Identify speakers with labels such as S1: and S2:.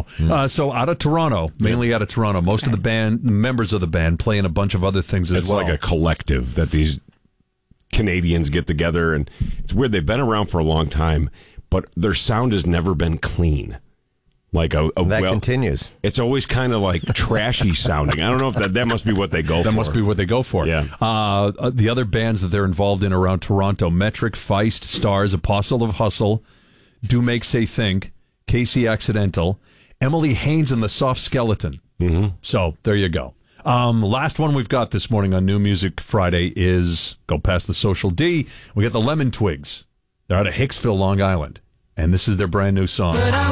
S1: know. So out of Toronto, mainly out of Toronto, most of the band, members of the band play in a bunch of other things as well.
S2: It's like a collective that these Canadians get together, and it's weird. They've been around for a long time, but their sound has never been clean. Like that
S3: continues.
S2: It's always kind of like trashy sounding. I don't know if that must be what they go for.
S1: That must be what they go for.
S2: Yeah.
S1: The other bands that they're involved in around Toronto: Metric, Feist, Stars, Apostle of Hustle, Do Make Say Think, Casey Accidental, Emily Haynes and the Soft Skeleton.
S2: Mm-hmm.
S1: So there you go. Last one we've got this morning on New Music Friday is, go past the Social D, we got the Lemon Twigs. They're out of Hicksville, Long Island, and this is their brand new song.